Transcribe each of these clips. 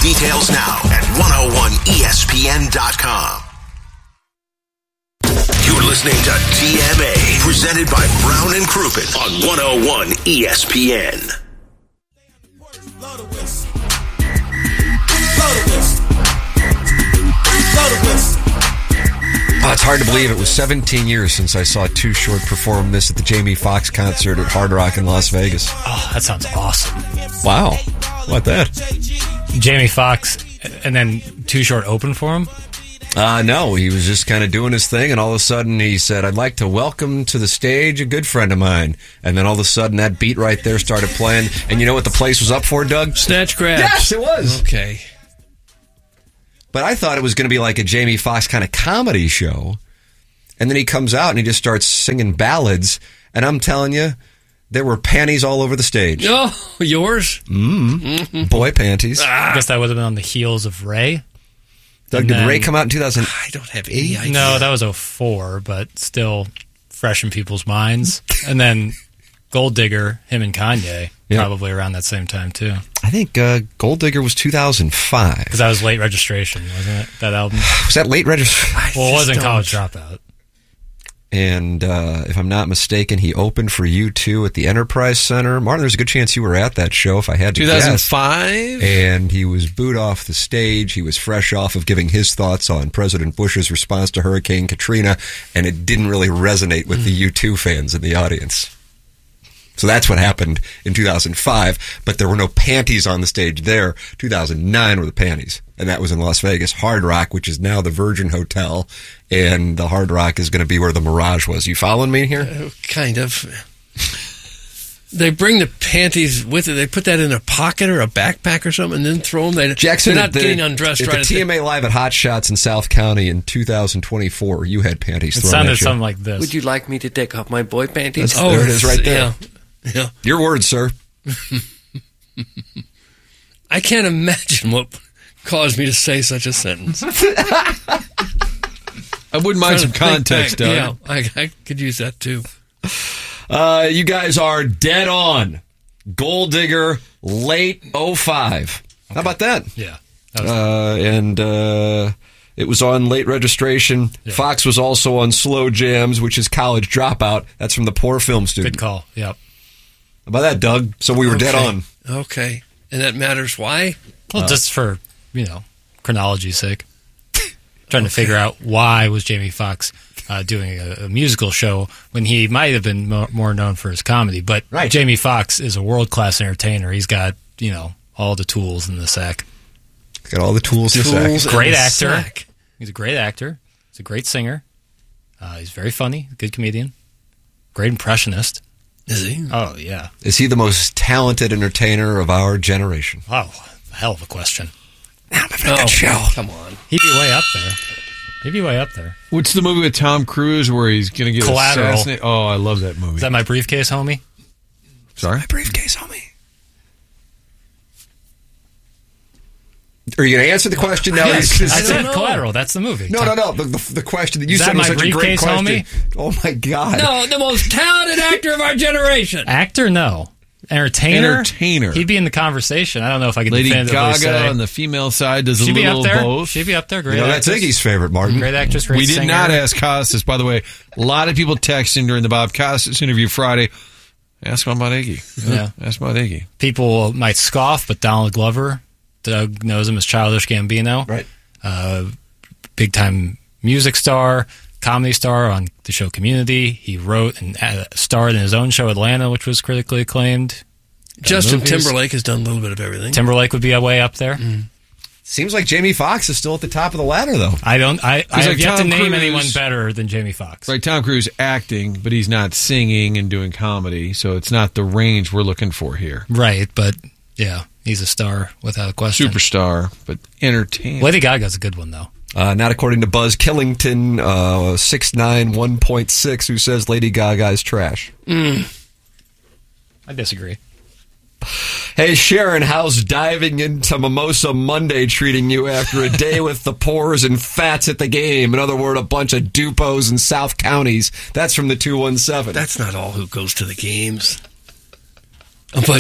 Details now at 101ESPN.com. You're listening to TMA, presented by Brown and Crouppen on 101 ESPN. It's hard to believe it was 17 years since I saw Too Short perform this at the Jamie Foxx concert at Hard Rock in Las Vegas. Oh, that sounds awesome. Wow. What that? Jamie Foxx, and then Too Short opened for him? No, he was just kind of doing his thing, and all of a sudden he said, I'd like to welcome to the stage a good friend of mine. And then all of a sudden that beat right there started playing, and you know what the place was up for, Doug? Snatch grabs. Yes, it was. Okay. But I thought it was going to be like a Jamie Foxx kind of comedy show. And then he comes out and he just starts singing ballads. And I'm telling you, there were panties all over the stage. Oh, yours? Mm-hmm. Boy panties. I guess that would have been on the heels of Ray. Doug, did Ray come out in 2008? I don't have any idea. No, that was 2004, but still fresh in people's minds. And then Gold Digger, him and Kanye, probably around that same time, too. I think Gold Digger was 2005. Because that was Late Registration, wasn't it? That album? Was that Late Registration? Well, it wasn't College Dropout. And if I'm not mistaken, he opened for U2 at the Enterprise Center. Martin, there's a good chance you were at that show, if I had to 2005? guess. And he was booed off the stage. He was fresh off of giving his thoughts on President Bush's response to Hurricane Katrina, and it didn't really resonate with the U2 fans in the audience. So that's what happened in 2005, but there were no panties on the stage there. 2009 were the panties, and that was in Las Vegas. Hard Rock, which is now the Virgin Hotel, and the Hard Rock is going to be where the Mirage was. You following me here? Kind of. They bring the panties with it. They put that in a pocket or a backpack or something and then throw them. Jackson, they're not getting undressed at right the TMA Live at Hot Shots in South County in 2024, you had panties thrown at you. It sounded something like this. Would you like me to take off my boy panties? There it is right there. Yeah. Your words, sir. I can't imagine what caused me to say such a sentence. I wouldn't mind some context, Doug. Yeah, I could use that too. You guys are dead on. Gold Digger, late 05. How about that? Yeah. It was on Late Registration. Yeah. Fox was also on Slow Jams, which is College Dropout. That's from the Poor Film Student. Good call. Yep. How about that, Doug? So we were dead on. Okay. And that matters why? Well, just for, chronology's sake. Trying to figure out why was Jamie Foxx doing a musical show when he might have been more known for his comedy. But Jamie Foxx is a world-class entertainer. He's got, all the tools in the sack. He's got all the tools in the sack. Great actor. He's a great actor. He's a great singer. He's very funny, good comedian, great impressionist. Is he? Oh, yeah. Is he the most talented entertainer of our generation? Oh, hell of a question. I'm having a good show. Come on. He'd be way up there. What's the movie with Tom Cruise where he's going to get Collateral. assassinated? Oh, I love that movie. Is that My Briefcase, Homie? Sorry? My Briefcase, Homie. Are you going to answer the question now? Yes, I said Collateral. That's the movie. No. The question that you said was My such a great Briefcase, question. Homie? Oh, my God. No, the most talented actor of our generation. Actor, no. Entertainer. He'd be in the conversation. I don't know if I could Lady definitively Gaga say. on the female side does She'd a little be up there. both. She'd be up there. Great that's actress. Iggy's favorite, Martin. Great actress, great We did singer. not ask Costas, by the way. A lot of people texting during the Bob Costas interview Friday. Ask him about Iggy. Yeah. Ask about Iggy. People might scoff, but Donald Glover, Doug knows him as Childish Gambino. Right. Big-time music star, comedy star on the show Community. He wrote and starred in his own show Atlanta, which was critically acclaimed. Justin Timberlake has done a little bit of everything. Timberlake would be way up there. Seems like Jamie Foxx is still at the top of the ladder, though. I have yet to name Cruise, anyone better than Jamie Foxx. Like Tom Cruise acting, but he's not singing and doing comedy, so it's not the range we're looking for here. Right, but yeah, he's a star without a question. Superstar, but entertaining. Lady Gaga's a good one, though. Not according to Buzz Killington, 6'9", 1.6, who says Lady Gaga is trash. I disagree. Hey, Sharon, how's diving into Mimosa Monday treating you after a day with the pores and fats at the game? In other words, a bunch of dupos in South Counties. That's from the 217. That's not all who goes to the games. A bunch of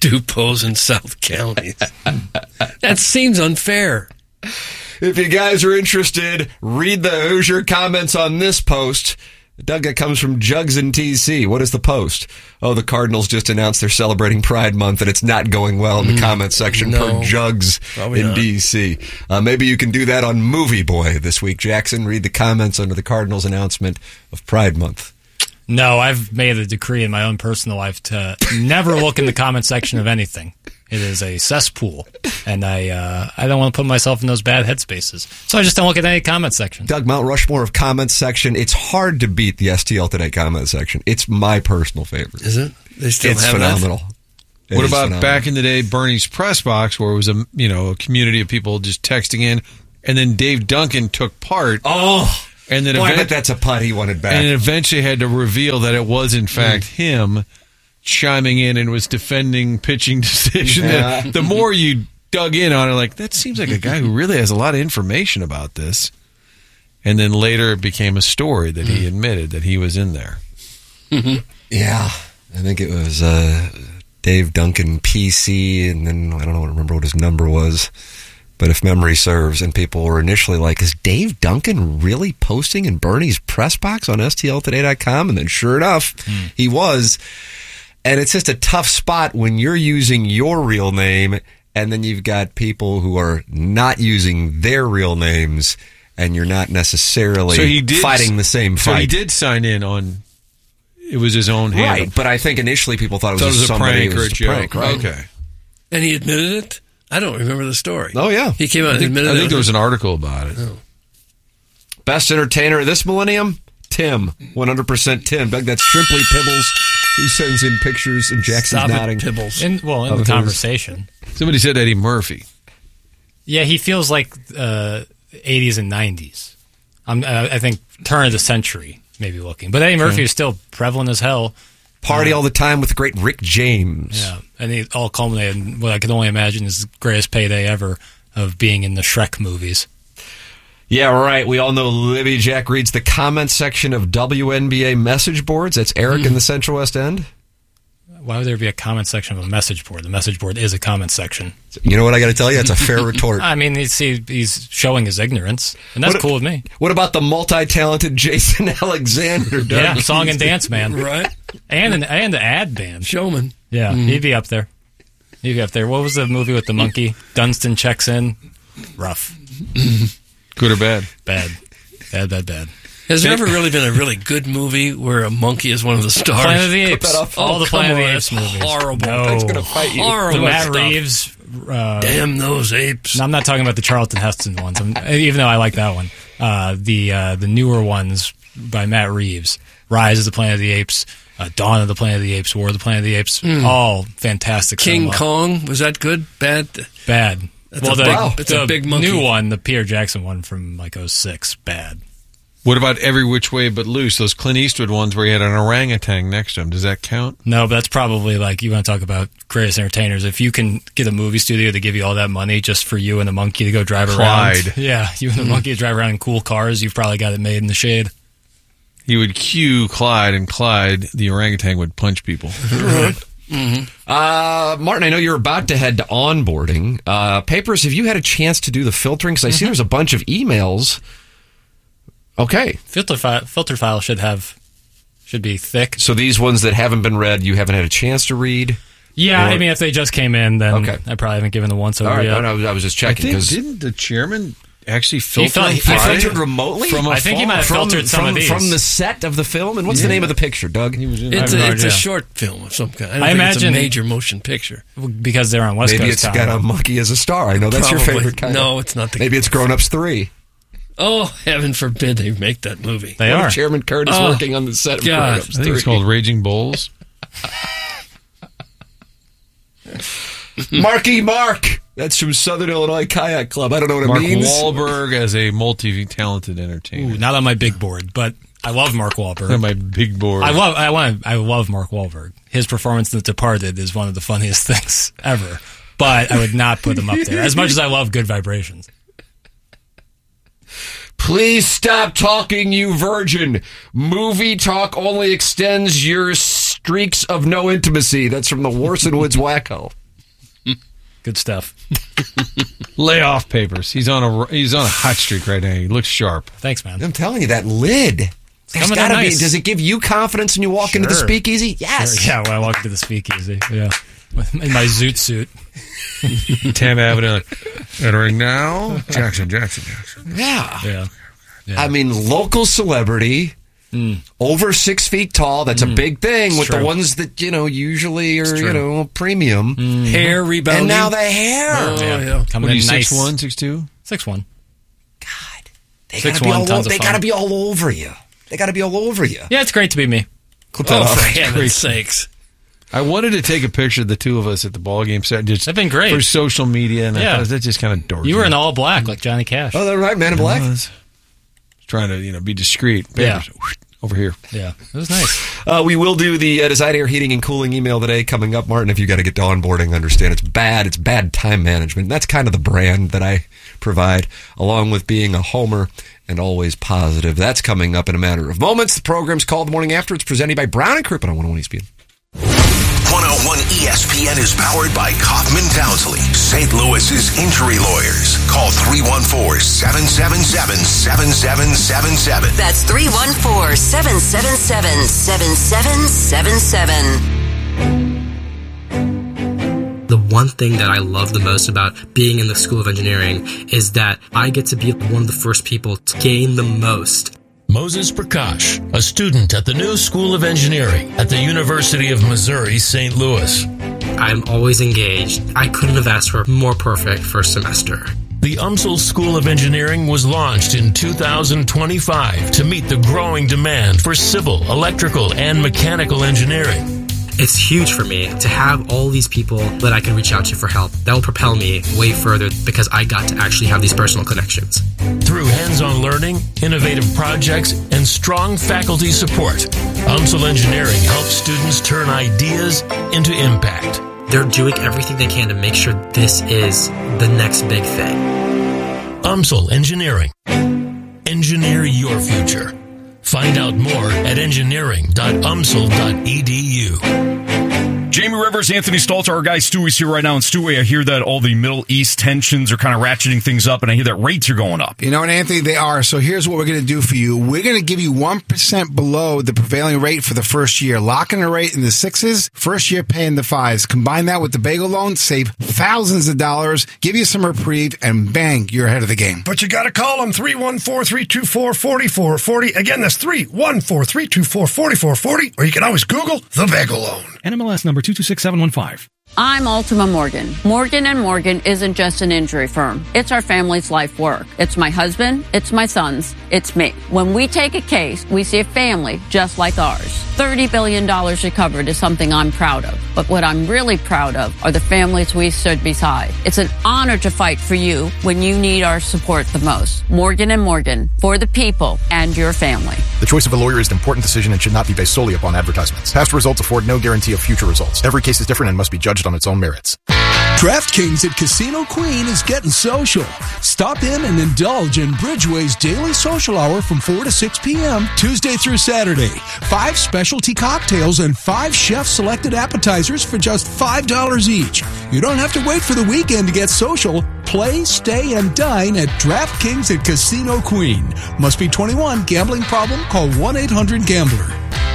Dupos in South Counties. That seems unfair. If you guys are interested, read the Hoosier comments on this post. Doug, that comes from Jugs in TC. What is the post? Oh, the Cardinals just announced they're celebrating Pride Month, and it's not going well in the comment section per Jugs in DC. Maybe you can do that on Movie Boy this week, Jackson. Read the comments under the Cardinals announcement of Pride Month. No, I've made a decree in my own personal life to never look in the comment section of anything. It is a cesspool, and I don't want to put myself in those bad headspaces. So I just don't look at any comment section. Doug, Mount Rushmore of comments section. It's hard to beat the STL Today comment section. It's my personal favorite. Is it? They still it's have phenomenal. That? What about back in the day, Bernie's press box, where it was a community of people just texting in, and then Dave Duncan took part. Oh, and then I bet that's a putt he wanted back. And eventually had to reveal that it was in fact him chiming in and was defending pitching decision. Yeah. The more you dug in on it, like, that seems like a guy who really has a lot of information about this. And then later it became a story that he admitted that he was in there. Yeah, I think it was Dave Duncan PC, and then I don't remember what his number was. But if memory serves, and people were initially like, is Dave Duncan really posting in Bernie's press box on STLtoday.com? And then sure enough, he was. And it's just a tough spot when you're using your real name, and then you've got people who are not using their real names, and you're not necessarily fighting the same fight. So he did sign in on, it was his own handle. Right, but I think initially people thought it was a prank or a joke. Prank, right? Okay. And he admitted it? I don't remember the story. Oh, yeah. He came out and admitted it. I think there was an article about it. Oh. Best entertainer of this millennium? Tim. 100% Tim. Doug, that's Shrimply Pibbles. He sends in pictures, and Jackson's nodding. Pibbles. In the conversation. Somebody said Eddie Murphy. Yeah, he feels like 80s and 90s. I think turn of the century, maybe looking. But Eddie Murphy is still prevalent as hell. Party all the time with the great Rick James. Yeah, and it all culminated in what I can only imagine is the greatest payday ever of being in the Shrek movies. Yeah, right. We all know Libby Jack reads the comment section of WNBA message boards. That's Eric in the Central West End. Why would there be a comment section of a message board? The message board is a comment section. You know what I got to tell you? It's a fair retort. I mean, he's showing his ignorance, and that's cool with me. What about the multi-talented Jason Alexander? Doug? Yeah, song and dance man, right? And the ad band showman. Yeah, he'd be up there. He'd be up there. What was the movie with the monkey? Dunstan checks in. Rough. Good or bad? Bad. Has there ever really been a really good movie where a monkey is one of the stars? Planet of the Apes. All the Planet of the Apes movies. Horrible. No. That's going to fight you. Horrible. The Matt stuff. Reeves. Damn those apes. No, I'm not talking about the Charlton Heston ones, even though I like that one. The newer ones by Matt Reeves. Rise of the Planet of the Apes. Dawn of the Planet of the Apes. War of the Planet of the Apes. All fantastic. King Kong. Was that good? Bad? Bad. It's a big monkey. New one, the Peter Jackson one from like 2006. Bad. What about Every Which Way But Loose? Those Clint Eastwood ones where he had an orangutan next to him. Does that count? No, but that's probably like, you want to talk about greatest entertainers. If you can get a movie studio to give you all that money just for you and the monkey to go drive Clyde. around. Yeah, you and the monkey to drive around in cool cars, you've probably got it made in the shade. He would cue Clyde, and Clyde, the orangutan, would punch people. Martin, I know you're about to head to onboarding. Papers, have you had a chance to do the filtering? Because I see there's a bunch of emails. Okay. Filter file should be thick. So these ones that haven't been read, you haven't had a chance to read? Yeah, I mean, if they just came in, then I probably haven't given the once over all right, yet. I was just checking. Didn't the chairman actually filter? He filtered remotely? I think he might have filtered some of these. From the set of the film? And what's the name of the picture, Doug? It's a short film of some kind. I don't think it's a major motion picture. Because they're on West Coast. Maybe it's got a monkey as a star. I know that's your favorite kind. No, it's not. Maybe it's Grown Ups 3. Oh, heaven forbid they make that movie. They are. Chairman Curtis working on the set of Grown Ups 3. I think it's called Raging Bulls. Marky Mark. That's from Southern Illinois Kayak Club. I don't know what it means. Mark Wahlberg as a multi-talented entertainer. Ooh, not on my big board, but I love Mark Wahlberg. On my big board. I love Mark Wahlberg. His performance in The Departed is one of the funniest things ever. But I would not put him up there. As much as I love Good Vibrations. Please stop talking, you virgin. Movie talk only extends your streaks of no intimacy. That's from the Warson Woods Wacko. Good stuff. Layoff papers. He's on a hot streak right now. He looks sharp. Thanks, man. I'm telling you, that lid. There's coming gotta in be. nice. Does it give you confidence when you walk into the Sure. speakeasy? Yes. Sure. Yeah, when I walk into the speakeasy. Yeah. In my zoot suit. 10th Avenue. Entering now. Jackson. Yeah. Yeah. I mean, local celebrity, over 6 feet tall. That's a big thing with true. the ones that, usually are, premium. Hair rebounding. And now the hair. yeah. Coming What are in you, nice. 6'1", 6'2"? 6'1". God. They 6'1", gotta be all tons of They fun. gotta be all over you. They gotta be all over you. Yeah, it's great to be me. Clip that Oh, off. for heaven's sakes. I wanted to take a picture of the two of us at the ball game set. Just They've been great. for social media, and I Yeah. thought that's just kind of dorky. You were in all black like Johnny Cash. Oh, that's right, Man in Black. I was trying to be discreet. Yeah. Papers, over here. Yeah, it was nice. We will do the Design Air Heating and Cooling email today coming up, Martin. If you got to get to onboarding, understand it's bad. It's bad time management. That's kind of the brand that I provide, along with being a homer and always positive. That's coming up in a matter of moments. The program's called The Morning After. It's presented by Brown and Crouppen on 101 ESPN. 101 ESPN is powered by Kaufman Townsley, St. Louis's injury lawyers. Call 314-777-7777. That's 314-777-7777. The one thing that I love the most about being in the School of Engineering is that I get to be one of the first people to gain the most. Moses Prakash, a student at the new School of Engineering at the University of Missouri, St. Louis. I'm always engaged. I couldn't have asked for a more perfect first semester. The UMSL School of Engineering was launched in 2025 to meet the growing demand for civil, electrical, and mechanical engineering. It's huge for me to have all these people that I can reach out to for help. That will propel me way further because I got to actually have these personal connections. Through hands-on learning, innovative projects, and strong faculty support, UMSL Engineering helps students turn ideas into impact. They're doing everything they can to make sure this is the next big thing. UMSL Engineering. Engineer your future. Find out more at engineering.umsl.edu. Jamie Rivers, Anthony Stalter, our guy Stewie's here right now. And Stewie, I hear that all the Middle East tensions are kind of ratcheting things up, and I hear that rates are going up. You know what, Anthony? They are. So here's what we're going to do for you. We're going to give you 1% below the prevailing rate for the first year. Lock in a rate in the 6s, first year paying the 5s. Combine that with the bagel loan, save thousands of dollars, give you some reprieve, and bang, you're ahead of the game. But you got to call them 314-324-4440. Again, that's 314-324-4440. Or you can always Google the bagel loan. NMLS number 226715. I'm Ultima Morgan. Morgan & Morgan isn't just an injury firm. It's our family's life work. It's my husband. It's my sons. It's me. When we take a case, we see a family just like ours. $30 billion recovered is something I'm proud of. But what I'm really proud of are the families we stood beside. It's an honor to fight for you when you need our support the most. Morgan & Morgan, for the people and your family. The choice of a lawyer is an important decision and should not be based solely upon advertisements. Past results afford no guarantee of future results. Every case is different and must be judged on its own merits. DraftKings at Casino Queen is getting social. Stop in and indulge in Bridgeway's daily social hour from 4 to 6 p.m. Tuesday through Saturday. 5 specialty cocktails and 5 chef-selected appetizers for just $5 each. You don't have to wait for the weekend to get social. Play, stay, and dine at DraftKings at Casino Queen. Must be 21. Gambling problem? Call 1-800-GAMBLER.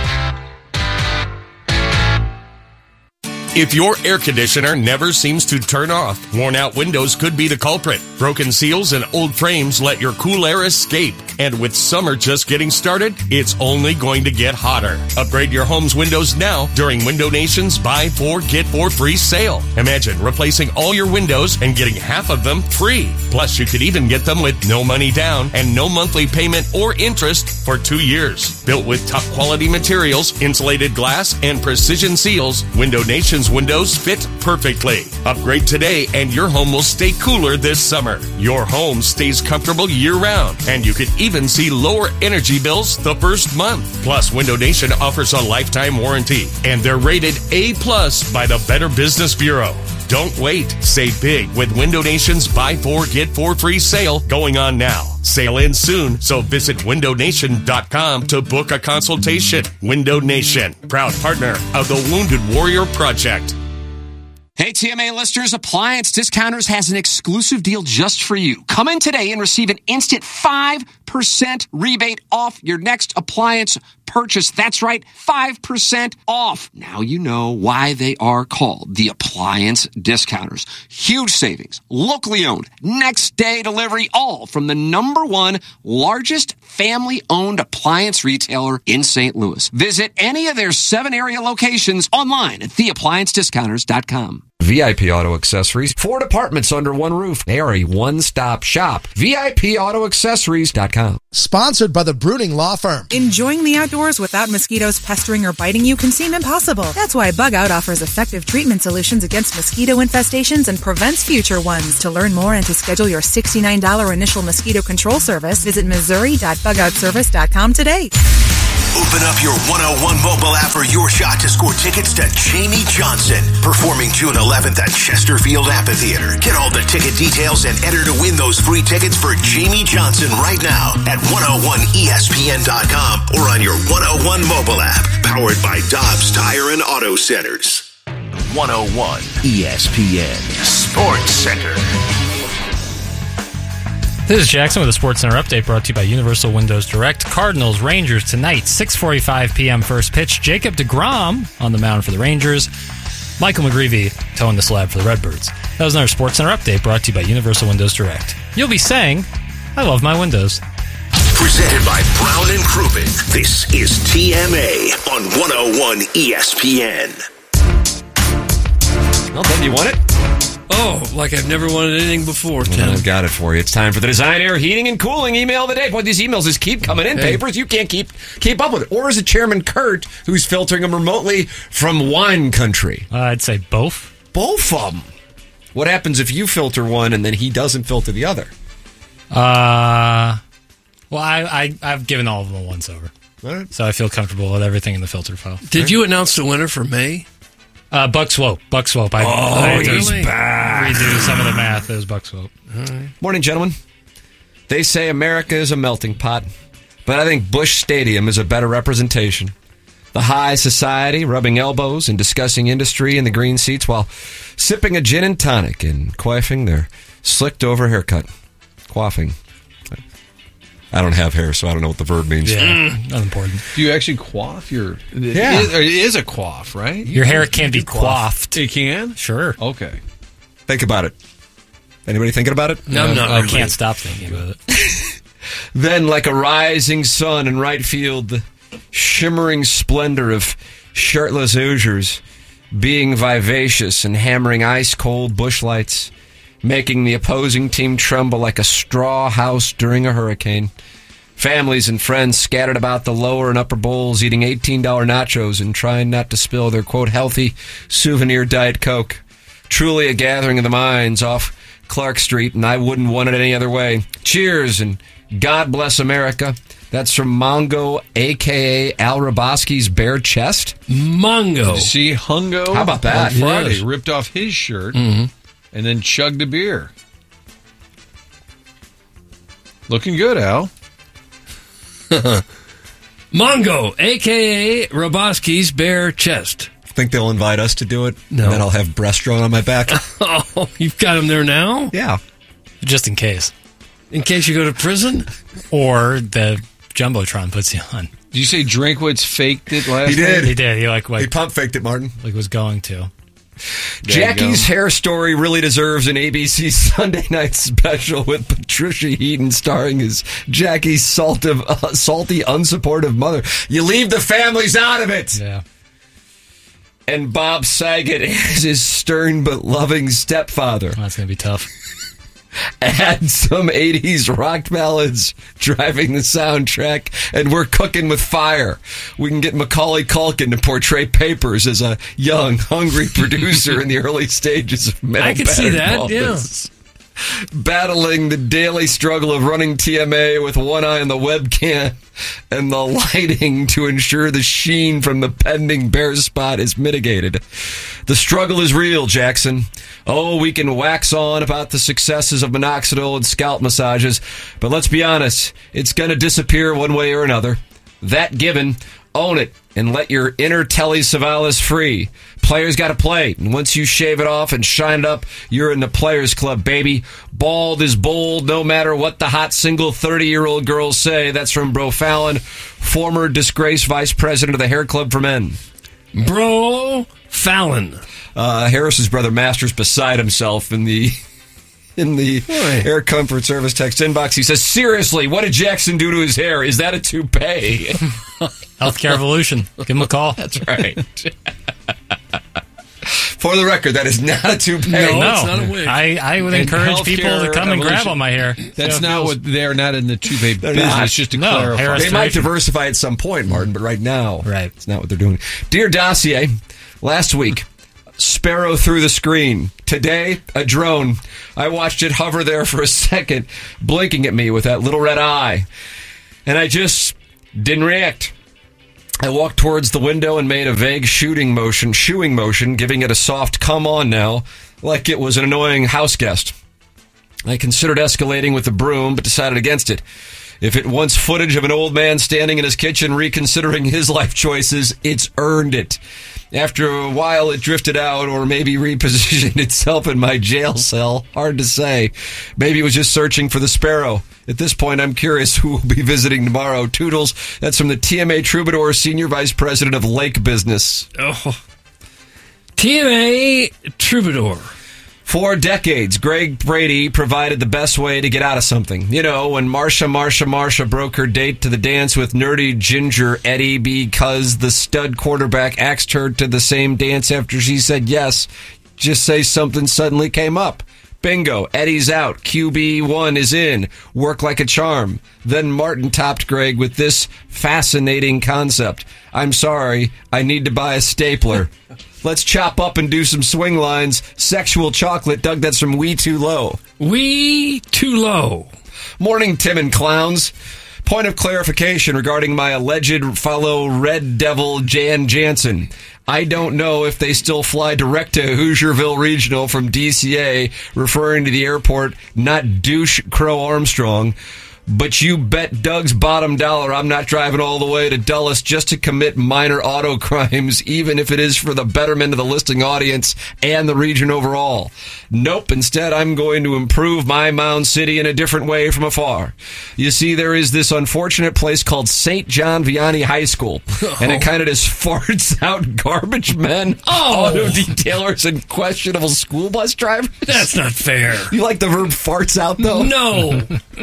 If your air conditioner never seems to turn off, worn-out windows could be the culprit. Broken seals and old frames let your cool air escape. And with summer just getting started, it's only going to get hotter. Upgrade your home's windows now during Window Nation's Buy 4, Get 4 free sale. Imagine replacing all your windows and getting half of them free. Plus, you could even get them with no money down and no monthly payment or interest for 2 years. Built with top quality materials, insulated glass, and precision seals, Window Nation's windows fit perfectly. Upgrade today and your home will stay cooler this summer. Your home stays comfortable year-round, and you could even see lower energy bills the first month. Plus, Window Nation offers a lifetime warranty, and they're rated A+ by the Better Business Bureau. Don't wait. Save big with Window Nation's Buy 4, Get 4 free sale going on now. Sale ends soon, so visit windownation.com to book a consultation. Window Nation, proud partner of the Wounded Warrior Project. Hey, TMA listeners, Appliance Discounters has an exclusive deal just for you. Come in today and receive an instant 5% rebate off your next appliance purchase. That's right, 5% off. Now you know why they are called the Appliance Discounters. Huge savings, locally owned, next day delivery, all from the #1 largest family-owned appliance retailer in St. Louis. Visit any of their 7 area locations online at theappliancediscounters.com. VIP Auto Accessories, 4 departments under one roof. They are a one-stop shop. VIPAutoAccessories.com. Sponsored by the Bruning Law Firm. Enjoying the outdoors without mosquitoes pestering or biting you can seem impossible. That's why Bug Out offers effective treatment solutions against mosquito infestations and prevents future ones. To learn more and to schedule your $69 initial mosquito control service, visit Missouri.bugoutservice.com today. Open up your 101 mobile app for your shot to score tickets to Jamie Johnson, performing June 11th at Chesterfield Amphitheater. Get all the ticket details and enter to win those free tickets for Jamie Johnson right now at 101ESPN.com or on your 101 mobile app, powered by Dobbs Tire and Auto Centers. 101 ESPN Sports Center. This is Jackson with a SportsCenter update brought to you by Universal Windows Direct. Cardinals, Rangers tonight, 6:45 p.m. first pitch. Jacob deGrom on the mound for the Rangers. Michael McGreevy towing the slab for the Redbirds. That was another SportsCenter update brought to you by Universal Windows Direct. You'll be saying, I love my windows. Presented by Brown and Crouppen. This is TMA on 101 ESPN. Well, Ben, you want it? Oh, like I've never wanted anything before, Tim. I've got it for you. It's time for the Design Air Heating and Cooling email of the day. Boy, these emails just keep coming in. Papers, you can't keep up with it. Or is it Chairman Kurt who's filtering them remotely from wine country? I'd say both. Both of them. What happens if you filter one and then he doesn't filter the other? Well, I've given all of them a once over. Right. So I feel comfortable with everything in the filter file. Did you announce the winner for May? Buck Swope. I he's back. Redo some of the math. It was Buck Swope. Right. Morning, gentlemen. They say America is a melting pot, but I think Busch Stadium is a better representation. The high society rubbing elbows and discussing industry in the green seats while sipping a gin and tonic and coiffing their slicked-over haircut. Coiffing. I don't have hair, so I don't know what the verb means. Yeah, unimportant. Do you actually coif your... Yeah. It is a coif, right? Your hair can be coiffed. It can? Sure. Okay. Think about it. Anybody thinking about it? No, I'm not. I can't stop thinking about it. Then, like a rising sun in right field, the shimmering splendor of shirtless Hoosiers being vivacious and hammering ice-cold bush lights, making the opposing team tremble like a straw house during a hurricane. Families and friends scattered about the lower and upper bowls, eating $18 nachos and trying not to spill their, quote, healthy souvenir Diet Coke. Truly a gathering of the minds off Clark Street, and I wouldn't want it any other way. Cheers, and God bless America. That's from Mongo, a.k.a. Al Roboski's bare chest. Mongo. See, Hungo How about that? on Friday Yes. ripped off his shirt and then chugged a beer. Looking good, Al. Mongo, a.k.a. Roboski's bare chest. Think they'll invite us to do it? No. And then I'll have breaststroke on my back? Oh, you've got him there now? Yeah. Just in case. In case you go to prison? Or the Jumbotron puts you on. Did you say Drinkwitz faked it last He did. night? He did. He pump faked it, Martin. Like was going to. Jackie's hair story really deserves an ABC Sunday night special with Patricia Heaton starring as Jackie's salty, unsupportive mother. You leave the families out of it. Yeah. And Bob Saget as his stern but loving stepfather. That's going to be tough. Add some 80s rock ballads driving the soundtrack, and we're cooking with fire. We can get Macaulay Culkin to portray Papers as a young, hungry producer in the early stages of metal. I could see that, moments. Battling the daily struggle of running TMA with one eye on the webcam and the lighting to ensure the sheen from the pending bare spot is mitigated. The struggle is real, Jackson. Oh, we can wax on about the successes of minoxidil and scalp massages, but let's be honest, it's going to disappear one way or another. That given, own it and let your inner Telly Savalas free. Players got to play, and once you shave it off and shine it up, you're in the Players Club, baby. Bald is bold, no matter what the hot single 30-year-old girls say. That's from Bro Fallon, former disgraced vice president of the Hair Club for Men. Bro Fallon. Harris's brother Masters beside himself in the Air Comfort Service text inbox. He says, seriously, what did Jackson do to his hair? Is that a toupee? Healthcare Evolution. Give him a call. That's right. For the record, that is not a toupee. No, it's not a wig. I would encourage people to come and grab on my hair. That's not what they're not in the toupee business. Just to clarify, they might diversify at some point, Martin, but right now, it's not what they're doing. Dear Dossier, last week, sparrow through the screen. Today, a drone. I watched it hover there for a second, blinking at me with that little red eye, and I just didn't react. I walked towards the window and made a vague shooing motion, giving it a soft come on now, like it was an annoying house guest. I considered escalating with the broom, but decided against it. If it wants footage of an old man standing in his kitchen reconsidering his life choices, it's earned it. After a while, it drifted out, or maybe repositioned itself in my jail cell. Hard to say. Maybe it was just searching for the sparrow. At this point, I'm curious who will be visiting tomorrow. Toodles. That's from the TMA Troubadour, Senior Vice President of Lake Business. Oh. TMA Troubadour. For decades, Greg Brady provided the best way to get out of something. You know, when Marsha broke her date to the dance with nerdy ginger Eddie because the stud quarterback asked her to the same dance after she said yes, just say something suddenly came up. Bingo, Eddie's out, QB1 is in, work like a charm. Then Martin topped Greg with this fascinating concept. I'm sorry, I need to buy a stapler. Let's chop up and do some swing lines. Sexual chocolate, Doug, that's from We Too Low. We Too Low. Morning, Tim and Clowns. Point of clarification regarding my alleged fellow Red Devil Jan Jansen. I don't know if they still fly direct to Hoosierville Regional from DCA, referring to the airport, not douche Crow Armstrong. But you bet Doug's bottom dollar I'm not driving all the way to Dulles just to commit minor auto crimes, even if it is for the betterment of the listening audience and the region overall. Nope, instead I'm going to improve my Mound City in a different way from afar. You see, there is this unfortunate place called St. John Vianney High School, and it kind of just farts out garbage men, auto detailers, and questionable school bus drivers. That's not fair. You like the verb farts out, though? No.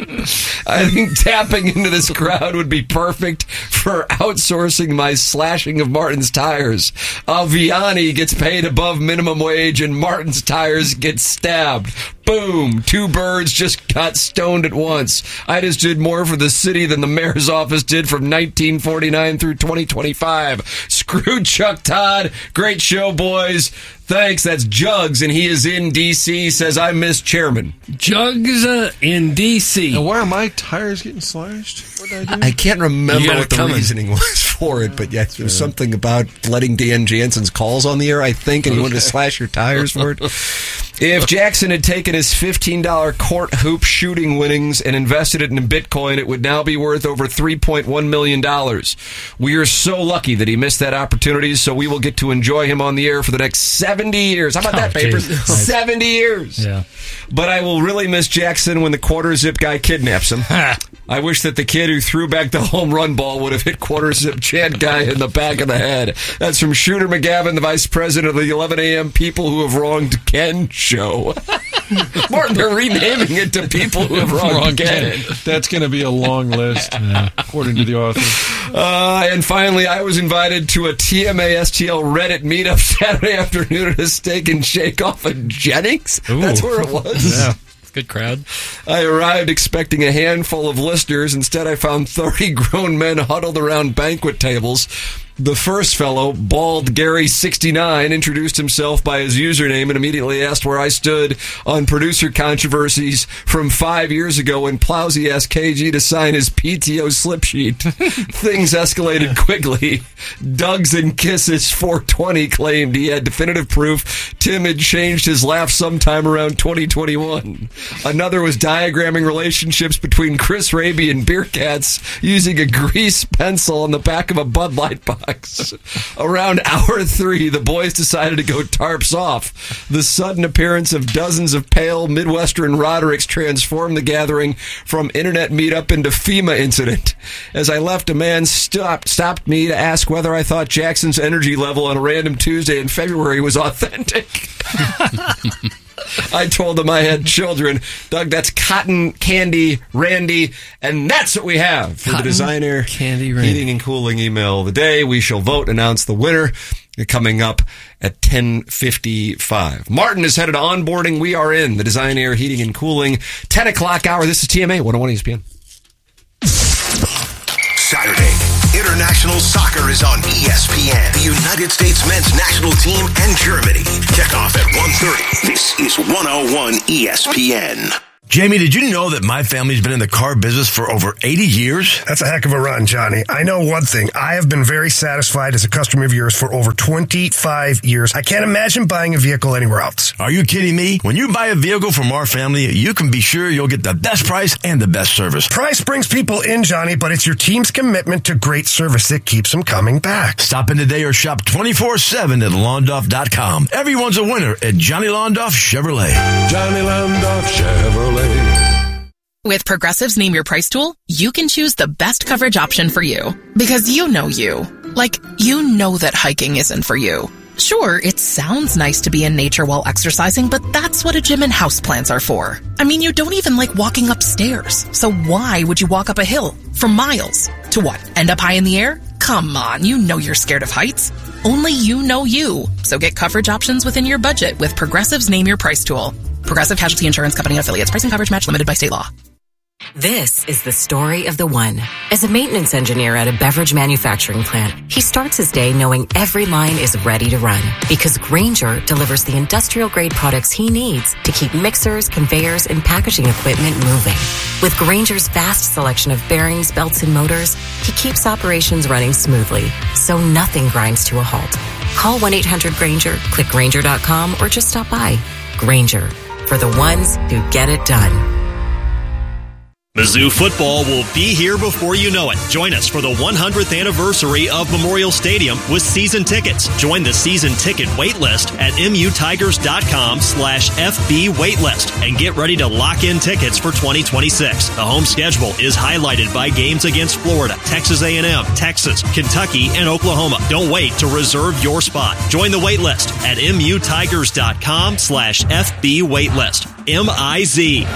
I think tapping into this crowd would be perfect for outsourcing my slashing of Martin's tires. Vianney gets paid above minimum wage and Martin's tires get stabbed. Boom! 2 birds just got stoned at once. I just did more for the city than the mayor's office did from 1949 through 2025. Screw Chuck Todd. Great show, boys. Thanks. That's Jugs, and he is in D.C. Says, I miss Chairman. Jugs in D.C. And why are my tires getting slashed? What did I do? I can't remember what the reasoning was for it, but yes, there was something about letting Dan Jansen's calls on the air, I think, and he wanted to slash your tires for it. If Jackson had taken his $15 court hoop shooting winnings and invested it in Bitcoin, it would now be worth over $3.1 million. We are so lucky that he missed that opportunity, so we will get to enjoy him on the air for the next 70 years. How about that, Papers? 70 years. Yeah. But I will really miss Jackson when the quarter zip guy kidnaps him. I wish that the kid who threw back the home run ball would have hit quarter zip Chad guy in the back of the head. That's from Shooter McGavin, the vice president of the 11 a.m. People Who Have Wronged Ken show. Martin, they're renaming it to People Who Have Wronged Ken. That's going to be a long list, according to the author. And finally, I was invited to a TMA STL Reddit meetup Saturday afternoon at a Steak and Shake off of Jennings. Ooh. That's where it was. Yeah. Good crowd. I arrived expecting a handful of listeners. Instead, I found 30 grown men huddled around banquet tables. The first fellow, Bald Gary69, introduced himself by his username and immediately asked where I stood on producer controversies from 5 years ago when Plowsy asked KG to sign his PTO slip sheet. Things escalated quickly. Dugs and Kisses 420 claimed he had definitive proof Tim had changed his laugh sometime around 2021. Another was diagramming relationships between Chris Raby and Beer Cats using a grease pencil on the back of a Bud Light box. Around hour 3, the boys decided to go tarps off. The sudden appearance of dozens of pale Midwestern Rodericks transformed the gathering from internet meetup into FEMA incident. As I left, a man stopped me to ask whether I thought Jackson's energy level on a random Tuesday in February was authentic. I told him I had children. Doug, that's Cotton Candy Randy, and that's what we have for the Designer Heating and Cooling email of the day. We shall vote, announce the winner coming up at 10:55. Martin is headed to onboarding. We are in the Design Air Heating and Cooling 10 o'clock hour. This is TMA 101 ESPN. Saturday, international soccer is on ESPN. The United States men's national team and Germany. Kickoff at 1:30. This is 101 ESPN. Jamie, did you know that my family's been in the car business for over 80 years? That's a heck of a run, Johnny. I know one thing. I have been very satisfied as a customer of yours for over 25 years. I can't imagine buying a vehicle anywhere else. Are you kidding me? When you buy a vehicle from our family, you can be sure you'll get the best price and the best service. Price brings people in, Johnny, but it's your team's commitment to great service that keeps them coming back. Stop in today or shop 24/7 at Londoff.com. Everyone's a winner at Johnny Londoff Chevrolet. Johnny Londoff Chevrolet. With Progressive's Name Your Price tool, you can choose the best coverage option for you. Because you know you. Like, you know that hiking isn't for you. Sure, it sounds nice to be in nature while exercising, but that's what a gym and houseplants are for. I mean, you don't even like walking upstairs. So why would you walk up a hill for miles? To what, end up high in the air? Come on, you know you're scared of heights. Only you know you. So get coverage options within your budget with Progressive's Name Your Price tool. Progressive Casualty Insurance Company affiliates. Price and coverage match limited by state law. This is the story of the one. As a maintenance engineer at a beverage manufacturing plant, he starts his day knowing every line is ready to run because Grainger delivers the industrial-grade products he needs to keep mixers, conveyors, and packaging equipment moving. With Grainger's vast selection of bearings, belts, and motors, he keeps operations running smoothly, so nothing grinds to a halt. Call 1-800-GRAINGER, click Grainger.com, or just stop by. Grainger, for the ones who get it done. Mizzou football will be here before you know it. Join us for the 100th anniversary of Memorial Stadium with season tickets. Join the season ticket waitlist at mutigers.com/FB waitlist and get ready to lock in tickets for 2026. The home schedule is highlighted by games against Florida, Texas A&M, Texas, Kentucky, and Oklahoma. Don't wait to reserve your spot. Join the waitlist at mutigers.com/FB waitlist. MIZ.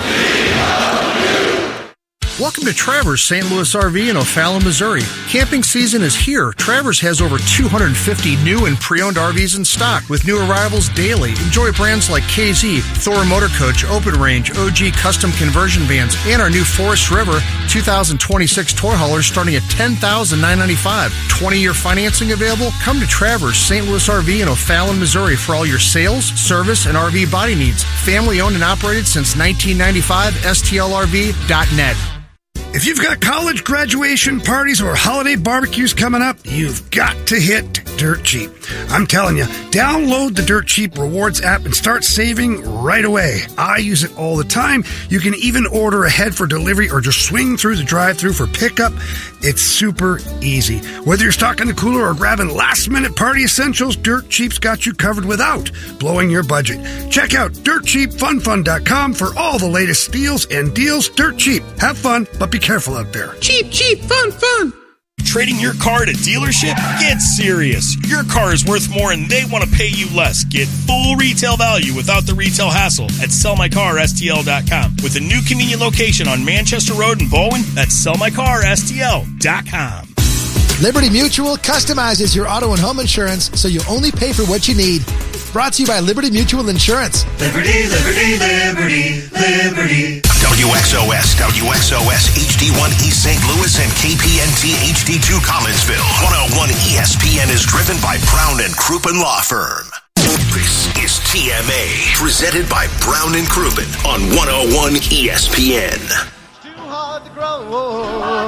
Welcome to Travers St. Louis RV in O'Fallon, Missouri. Camping season is here. Travers has over 250 new and pre-owned RVs in stock with new arrivals daily. Enjoy brands like KZ, Thor Motor Coach, Open Range, OG Custom Conversion Vans, and our new Forest River 2026 toy haulers starting at $10,995. 20-year financing available? Come to Travers St. Louis RV in O'Fallon, Missouri for all your sales, service, and RV body needs. Family owned and operated since 1995, STLRV.net. If you've got college graduation parties or holiday barbecues coming up, you've got to hit Dirt Cheap. I'm telling you, download the Dirt Cheap Rewards app and start saving right away. I use it all the time. You can even order ahead for delivery or just swing through the drive-thru for pickup. It's super easy. Whether you're stocking the cooler or grabbing last-minute party essentials, Dirt Cheap's got you covered without blowing your budget. Check out DirtCheapFunFun.com for all the latest deals and deals. Dirt Cheap. Have fun, but be careful out there. Cheap, cheap, fun, fun. Trading your car at a dealership? Get serious. Your car is worth more and they want to pay you less. Get full retail value without the retail hassle at sellmycarstl.com. With a new convenient location on Manchester Road in Bowen, that's sellmycarstl.com. Liberty Mutual customizes your auto and home insurance so you only pay for what you need. Brought to you by Liberty Mutual Insurance. Liberty, liberty, liberty, liberty. WXOS, WXOS HD1 East St. Louis and KPNT HD2 Collinsville. 101 ESPN is driven by Brown and Crouppen Law Firm. This is TMA, presented by Brown and Crouppen on 101 ESPN. Too hard to grow.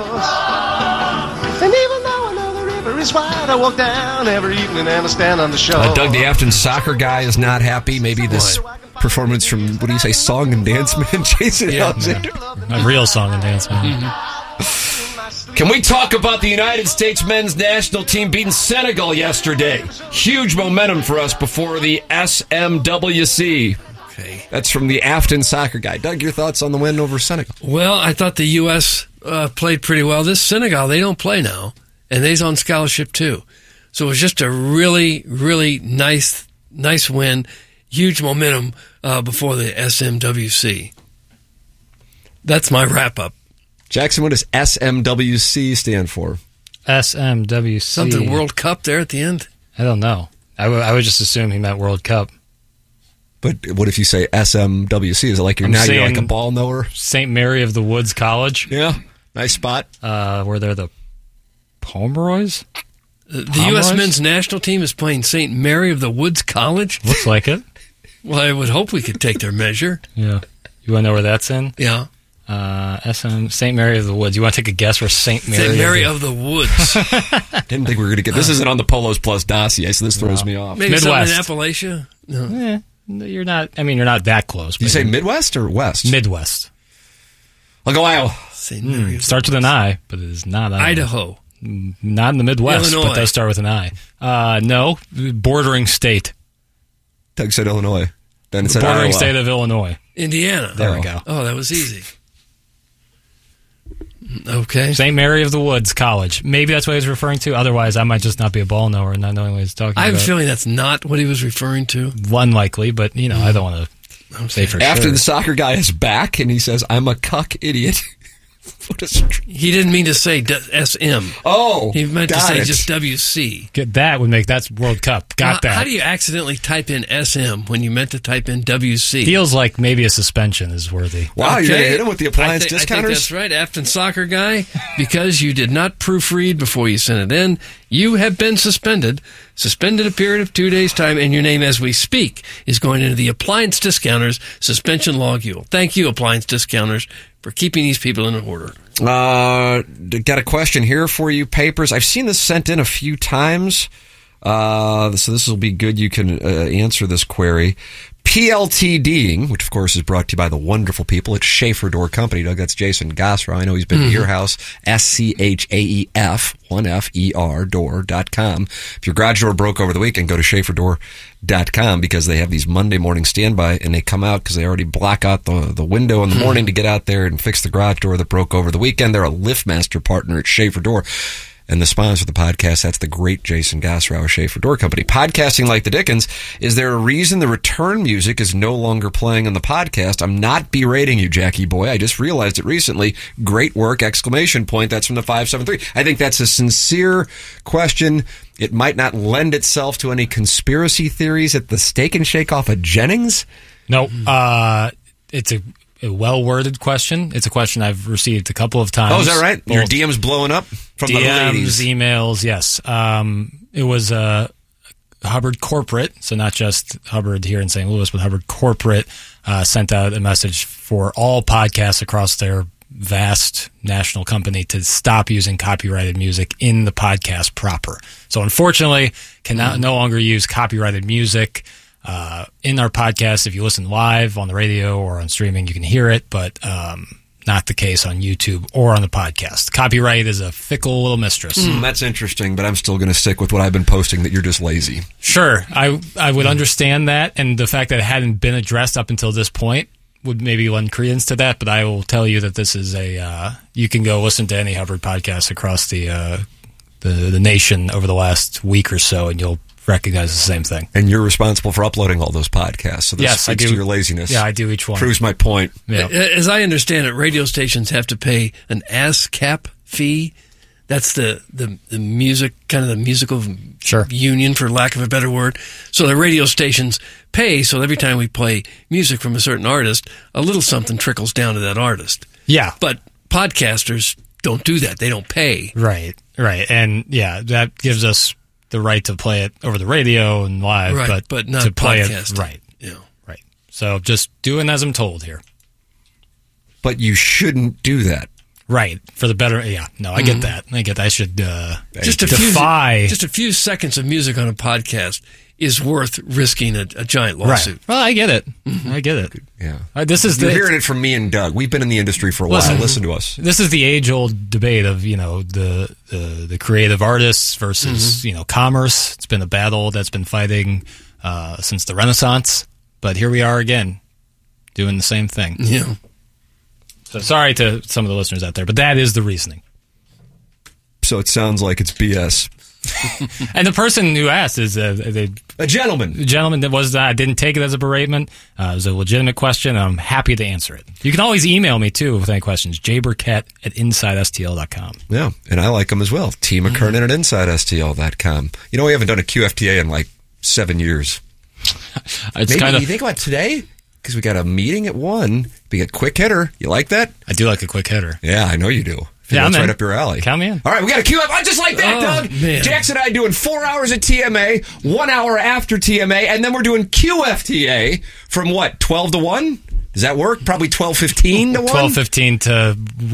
And even though I know the river is wide, I walk down every evening and I stand on the shore. Doug, the Afton soccer guy, is not happy. Maybe this performance from, what do you say, Song and Dance Man, Jason Alexander? A real Song and Dance Man. Can we talk about the United States men's national team beating Senegal yesterday? Huge momentum for us before the SMWC. Okay. That's from the Afton soccer guy. Doug, your thoughts on the win over Senegal? Well, I thought the U.S. Played pretty well. This Senegal, they don't play now, and they's on scholarship too. So it was just a really, really nice win. Huge momentum before the SMWC. That's my wrap-up. Jackson, what does SMWC stand for? SMWC. Something World Cup there at the end? I don't know. I would just assume he meant World Cup. But what if you say SMWC? Is it like you're like a ball knower? St. Mary of the Woods College. Yeah. Nice spot. Where they're the Pomeroys? The U.S. men's national team is playing St. Mary of the Woods College? Looks like it. Well, I would hope we could take their measure. Yeah. You want to know where that's in? Yeah. St. Mary of the Woods. You want to take a guess where St. Mary of the Woods. Didn't think we were going to get this. Isn't on the Polos Plus dossier, so this throws me off. Maybe Midwest. something in Appalachia? No. You're not. I mean, you're not that close. Did you say Midwest or West? Midwest. Like Ohio. St. Mary starts with an I, but it is not Idaho. Not in the Midwest, Illinois. but does start with an I. No, bordering state. Doug said Illinois. Then it said bordering Iowa. state of Illinois. Indiana. There we go. Oh, that was easy. Okay. St. Mary of the Woods College. Maybe that's what he was referring to. Otherwise, I might just not be a ball knower and not knowing what he's talking about. I have a feeling that's not what he was referring to. Unlikely, but, I don't want to say for sure. After the soccer guy is back and he says, I'm a cuck idiot. He didn't mean to say SM. Oh, he meant to say just WC. That's World Cup. Got that. How do you accidentally type in SM when you meant to type in WC? Feels like maybe a suspension is worthy. Wow, you're going to hit him with the appliance discounters? I think that's right, Afton soccer guy. Because you did not proofread before you sent it in, you have been suspended. Suspended a period of 2 days' time, and your name as we speak is going into the appliance discounters suspension logule. Thank you, appliance discounters, for keeping these people in order. Got a question here for you, Papers. I've seen this sent in a few times, so this will be good. You can answer this query. PLTDing, which of course is brought to you by the wonderful people at Schaefer Door Company. Doug, that's Jason Gosrow. I know he's been to your house. SCHAEF, 1FER, door.com. If your garage door broke over the weekend, go to SchaeferDoor.com because they have these Monday morning standby and they come out because they already block out the window in the morning to get out there and fix the garage door that broke over the weekend. They're a LiftMaster partner at Schaefer Door. And the sponsor of the podcast, that's the great Jason Gosrow, Schaefer Door Company. Podcasting like the Dickens. Is there a reason the return music is no longer playing on the podcast? I'm not berating you, Jackie boy. I just realized it recently. Great work, ! That's from the 573. I think that's a sincere question. It might not lend itself to any conspiracy theories at the Steak and Shake off of Jennings. No, it's a well-worded question. It's a question I've received a couple of times. Oh, is that right? Your DM's blowing up from DMs, the ladies. emails, yes. It was Hubbard Corporate, so not just Hubbard here in St. Louis, but Hubbard Corporate sent out a message for all podcasts across their vast national company to stop using copyrighted music in the podcast proper. So unfortunately, no longer use copyrighted music in our podcast. If you listen live on the radio or on streaming, you can hear it, but not the case on YouTube or on the podcast. Copyright is a fickle little mistress. That's interesting, but I'm still going to stick with what I've been posting, that you're just lazy. Sure. I would understand that, and the fact that it hadn't been addressed up until this point would maybe lend credence to that, but I will tell you that this is you can go listen to any Hubbard podcast across the nation over the last week or so, and you'll recognize the same thing. And you're responsible for uploading all those podcasts. So this yes, I speaks do. to your laziness. Yeah, I do each one. Proves my point. Yeah. As I understand it, radio stations have to pay an ASCAP fee That's the music, kind of the musical union, for lack of a better word. So the radio stations pay, so every time we play music from a certain artist, a little something trickles down to that artist. Yeah. But podcasters don't do that. They don't pay. Right. And that gives us the right to play it over the radio and live, but not to play podcast. It right. Right. So just doing as I'm told here. But you shouldn't do that. Right. For the better. Yeah. No, I get that. I should just a few seconds of music on a podcast is worth risking a giant lawsuit. Right. Well, I get it. I get it. Yeah. You're hearing it from me and Doug. We've been in the industry for a while. Listen to us. This is the age-old debate of, the creative artists versus, commerce. It's been a battle that's been fighting since the Renaissance. But here we are again, doing the same thing. Yeah. So sorry to some of the listeners out there, but that is the reasoning. So it sounds like it's BS. And the person who asked is a gentleman. The gentleman that was I didn't take it as a beratement. It was a legitimate question, and I'm happy to answer it. You can always email me, too, with any questions. jburkett@InsideSTL.com. Yeah, and I like them as well. T. McKernan at InsideSTL.com. We haven't done a QFTA in like 7 years. Maybe you think about today? Because we got a meeting at 1. We got quick hitter. You like that? I do like a quick hitter. Yeah, I know you do. That's right up your alley. Count me in. All right, we got a queue up. Just like that, Doug. Man. Jackson and I doing 4 hours at TMA, 1 hour after TMA, and then we're doing QFTA from 12 to 1? Does that work? Probably 12:15 to 1? 12:15 to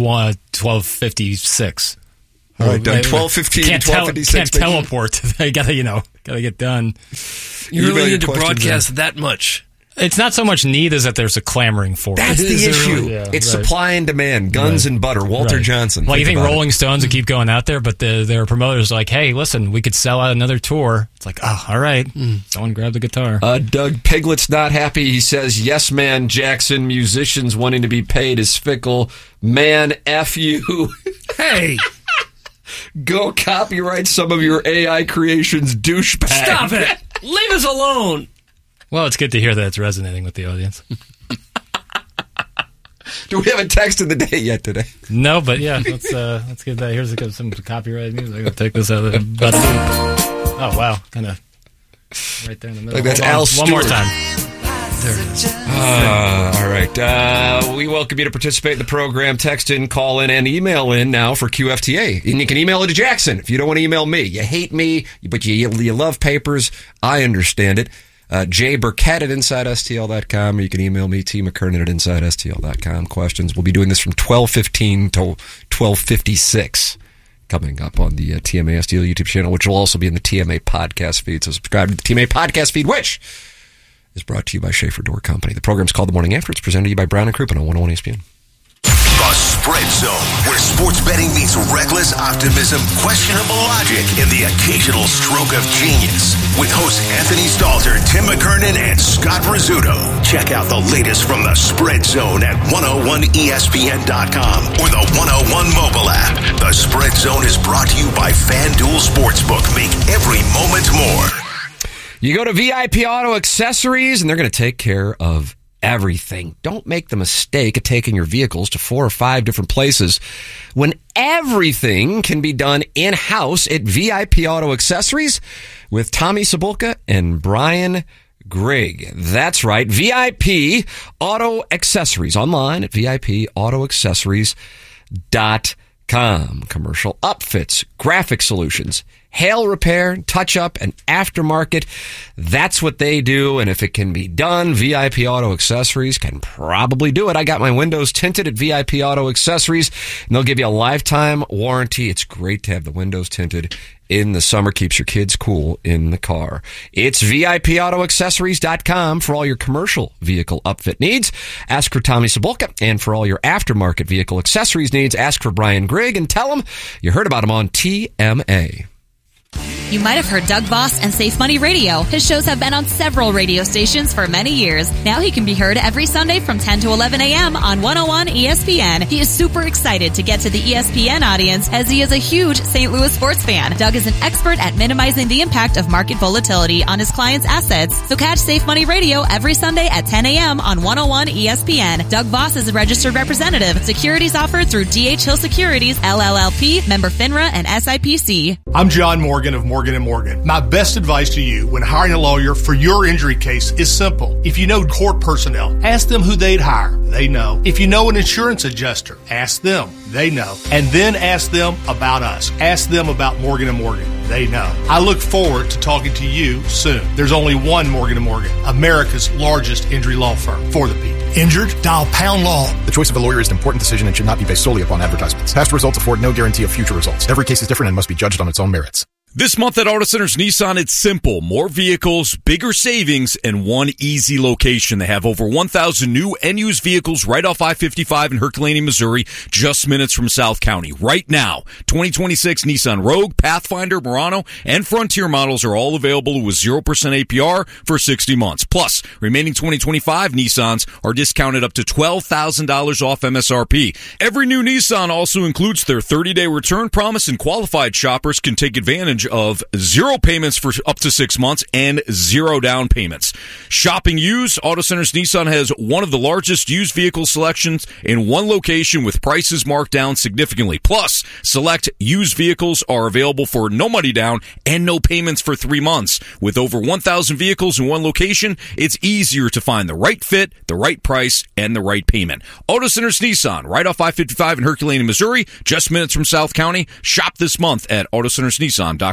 12:56. All right, done 12:15 to 12:56. Can't teleport. I gotta get done. You really need to broadcast that much. It's not so much need as that there's a clamoring for it. That's the issue. It's supply and demand. Guns and butter. Walter Johnson. Well, you think Rolling Stones would keep going out there, but their promoters are like, hey, listen, we could sell out another tour. It's like, oh, all right. Someone grab the guitar. Doug Piglet's not happy. He says, yes, man, Jackson, musicians wanting to be paid is fickle. Man, F you. Hey. Go copyright some of your AI creations, douchebag. Stop it. Leave us alone. Well, it's good to hear that it's resonating with the audience. Do we have a text of the day yet today? No, but yeah, let's get that. Here's some copyright music. I'll take this out of the button. Oh, wow. Kind of right there in the middle. Like that's Al Stewart. One more time. There it is. All right. We welcome you to participate in the program. Text in, call in, and email in now for QFTA. And you can email it to Jackson if you don't want to email me. You hate me, but you love papers. I understand it. jburkett at InsideSTL.com, or you can email me, T. McKernan at InsideSTL.com. Questions. We'll be doing this from 12:15 to 12:56 coming up on the TMA STL YouTube channel, which will also be in the TMA podcast feed. So subscribe to the TMA podcast feed, which is brought to you by Schaefer Door Company. The program's called The Morning After. It's presented to you by Brown & Crouppen on 101 ESPN. The Spread Zone, where sports betting meets reckless optimism, questionable logic, and the occasional stroke of genius. With hosts Anthony Stalter, Tim McKernan, and Scott Rizzuto. Check out the latest from the Spread Zone at 101ESPN.com or the 101 mobile app. The Spread Zone is brought to you by FanDuel Sportsbook. Make every moment more. You go to VIP Auto Accessories, and they're going to take care of everything. Don't make the mistake of taking your vehicles to 4 or 5 different places when everything can be done in-house at VIP Auto Accessories with Tommy Cibulka and Brian Grigg. That's right. VIP Auto Accessories. Online at VIPAutoAccessories.com. Commercial upfits, graphic solutions, hail repair, touch-up, and aftermarket. That's what they do, and if it can be done, VIP Auto Accessories can probably do it. I got my windows tinted at VIP Auto Accessories, and they'll give you a lifetime warranty. It's great to have the windows tinted in the summer. Keeps your kids cool in the car. It's VIPAutoAccessories.com for all your commercial vehicle upfit needs. Ask for Tommy Cibulka. And for all your aftermarket vehicle accessories needs, ask for Brian Grigg and tell them you heard about him on TMA. You might have heard Doug Voss and Safe Money Radio. His shows have been on several radio stations for many years. Now he can be heard every Sunday from 10 to 11 a.m. on 101 ESPN. He is super excited to get to the ESPN audience as he is a huge St. Louis sports fan. Doug is an expert at minimizing the impact of market volatility on his clients' assets. So catch Safe Money Radio every Sunday at 10 a.m. on 101 ESPN. Doug Voss is a registered representative. Securities offered through D.H. Hill Securities, LLLP, member FINRA and SIPC. I'm John Morgan of Morgan & Morgan. My best advice to you when hiring a lawyer for your injury case is simple. If you know court personnel, ask them who they'd hire. They know. If you know an insurance adjuster, ask them. They know. And then ask them about us. Ask them about Morgan & Morgan. They know. I look forward to talking to you soon. There's only one Morgan & Morgan, America's largest injury law firm for the people. Injured? Dial pound law. The choice of a lawyer is an important decision and should not be based solely upon advertisements. Past results afford no guarantee of future results. Every case is different and must be judged on its own merits. This month at Auto Centers Nissan, it's simple. More vehicles, bigger savings, and one easy location. They have over 1,000 new and used vehicles right off I-55 in Herculaneum, Missouri, just minutes from South County. Right now, 2026 Nissan Rogue, Pathfinder, Murano, and Frontier models are all available with 0% APR for 60 months. Plus, remaining 2025 Nissans are discounted up to $12,000 off MSRP. Every new Nissan also includes their 30-day return promise, and qualified shoppers can take advantage of 0 payments for up to 6 months and 0 down payments. Shopping used, Auto Centers Nissan has one of the largest used vehicle selections in one location with prices marked down significantly. Plus, select used vehicles are available for no money down and no payments for 3 months. With over 1,000 vehicles in one location, it's easier to find the right fit, the right price, and the right payment. Auto Centers Nissan, right off I-55 in Herculaneum, Missouri, just minutes from South County. Shop this month at AutoCentersNissan.com.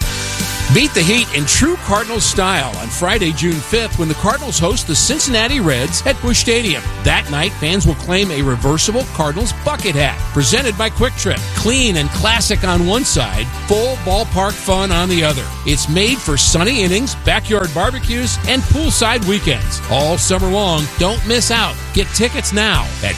Beat the heat in true Cardinals style on Friday, June 5th, when the Cardinals host the Cincinnati Reds at Busch Stadium. That night, fans will claim a reversible Cardinals bucket hat, presented by Quick Trip. Clean and classic on one side, full ballpark fun on the other. It's made for sunny innings, backyard barbecues, and poolside weekends. All summer long, don't miss out. Get tickets now at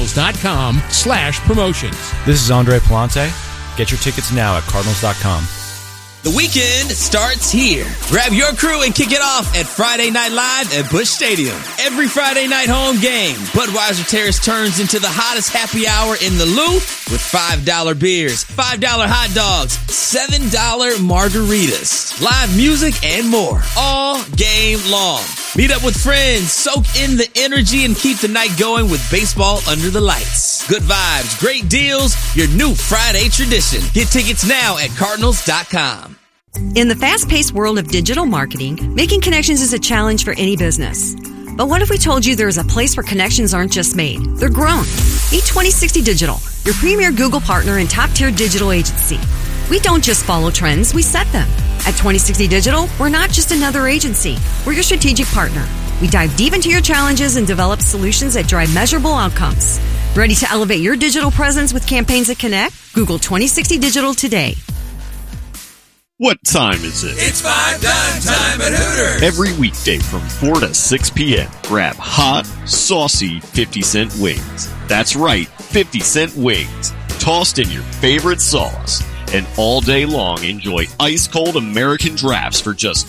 Cardinals.com/promotions. This is Andre Palante. Get your tickets now at Cardinals.com. The weekend starts here. Grab your crew and kick it off at Friday Night Live at Busch Stadium. Every Friday night home game, Budweiser Terrace turns into the hottest happy hour in the Lou with $5 beers, $5 hot dogs, $7 margaritas, live music, and more all game long. Meet up with friends, soak in the energy, and keep the night going with baseball under the lights. Good vibes, great deals, your new Friday tradition. Get tickets now at Cardinals.com. In the fast-paced world of digital marketing, making connections is a challenge for any business. But what if we told you there is a place where connections aren't just made, they're grown? Meet 2060 Digital, your premier Google partner and top-tier digital agency. We don't just follow trends, we set them. At 2060 Digital, we're not just another agency. We're your strategic partner. We dive deep into your challenges and develop solutions that drive measurable outcomes. Ready to elevate your digital presence with campaigns that connect? Google 2060 Digital today. What time is it? It's 5 time at Hooters. Every weekday from 4 to 6 p.m., grab hot, saucy 50-cent wings. That's right, 50-cent wings. Tossed in your favorite sauce. And all day long, enjoy ice-cold American drafts for just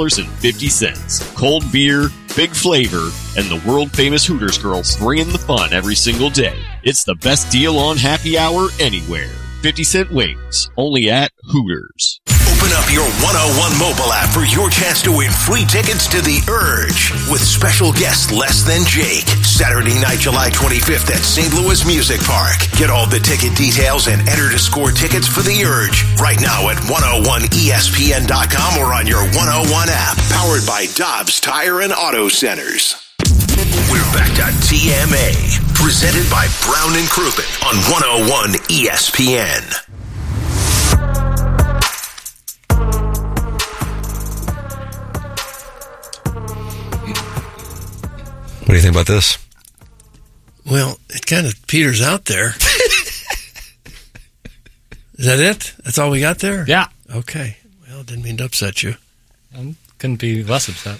$2.50. Cold beer, big flavor, and the world-famous Hooters girls bringing the fun every single day. It's the best deal on happy hour anywhere. 50-cent wings, only at Hooters. Open up your 101 mobile app for your chance to win free tickets to The Urge with special guest Less Than Jake. Saturday night, July 25th at St. Louis Music Park. Get all the ticket details and enter to score tickets for The Urge right now at 101ESPN.com or on your 101 app. Powered by Dobbs Tire and Auto Centers. We're back to TMA. Presented by Brown and Crouppen on 101 ESPN. What do you think about this? Well, it kind of peters out there. Is that it? That's all we got there? Yeah. Okay. Well, didn't mean to upset you. Couldn't be less upset.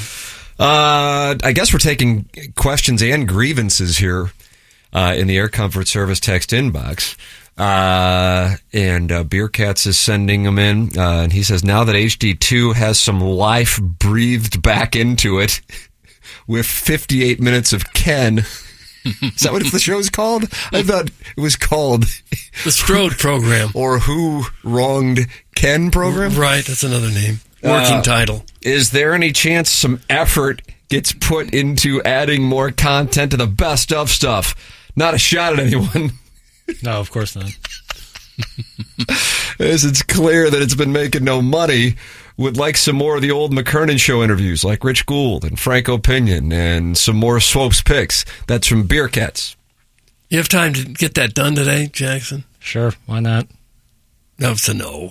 I guess we're taking questions and grievances here in the Air Comfort Service text inbox. And Beer Cats is sending them in. And he says, now that HD2 has some life breathed back into it with 58 minutes of Ken. Is that what the show's called? I thought it was called The Strode Program. Or Who Wronged Ken Program? Right, that's another name. Working title. Is there any chance some effort gets put into adding more content to the best of stuff? Not a shot at anyone. No, of course not. As it's clear that it's been making no money, would like some more of the old McKernan Show interviews, like Rich Gould and Franco Pinion, and some more Swope's picks. That's from Beer Cats. You have time to get that done today, Jackson? Sure, why not? No, it's a no.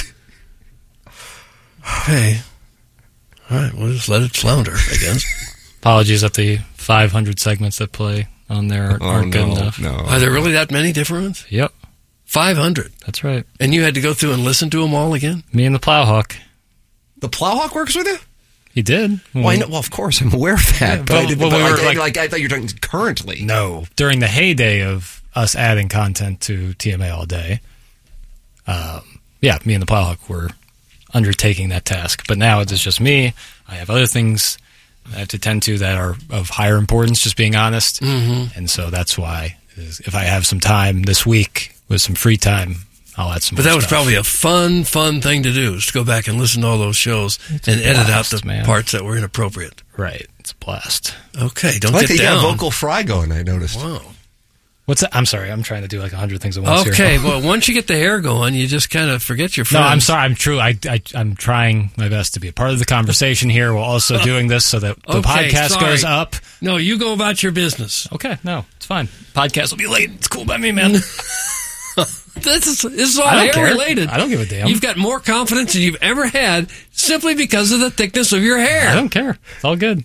Okay. All right, we'll just let it flounder, I guess. Apologies that the 500 segments that play on there aren't good enough. No. Are there really that many different ones? Yep. 500? That's right. And you had to go through and listen to them all again? Me and the Plowhawk. The Plowhawk works with you? He did. Well, of course, I'm aware of that. Yeah, I thought you were talking currently. No. During the heyday of us adding content to TMA all day, me and the Plowhawk were undertaking that task. But now it's just me. I have other things I have to tend to that are of higher importance, just being honest. Mm-hmm. And so that's why, if I have some time this week with some free time, I'll add some more But that was stuff. probably a fun thing to do, is to go back and listen to all those shows and edit out the parts that were inappropriate. Right. It's a blast. Okay, don't like get that down. You got vocal fry going, I noticed. Wow. What's that? I'm sorry. I'm trying to do like 100 things at once Okay, here. well, once you get the hair going, you just kind of forget your friends. No, I'm sorry. I'm true. I'm trying my best to be a part of the conversation here while also doing this so that the podcast goes up. No, you go about your business. Okay, no, it's fine. Podcast will be late. It's cool by me, man. This is all I don't hair care. related. I don't give a damn. You've got more confidence than you've ever had simply because of the thickness of your hair. I don't care. It's all good.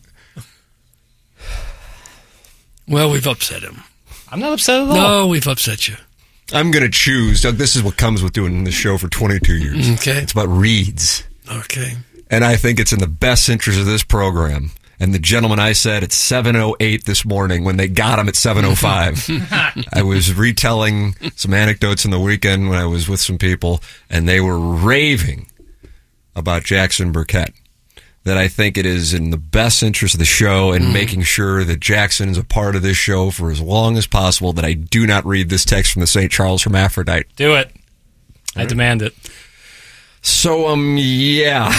Well, we've upset him. I'm not upset at all. No, we've upset you. I'm going to choose. Doug, this is what comes with doing this show for 22 years. Okay. It's about reads. Okay. And I think it's in the best interest of this program. And the gentleman I said at 7:08 this morning, when they got him at 7:05, I was retelling some anecdotes in the weekend when I was with some people, and they were raving about Jackson Burkett. That I think it is in the best interest of the show and making sure that Jackson is a part of this show for as long as possible, that I do not read this text from the St. Charles Hermaphrodite. Do it. I demand it. So, yeah.